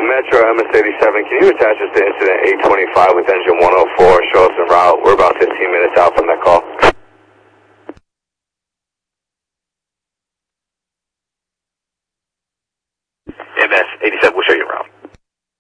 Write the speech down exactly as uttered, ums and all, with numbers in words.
Metro M S eighty-seven, can you attach us to incident eight twenty-five with engine one oh four? Show us en route. We're about fifteen minutes out from that call.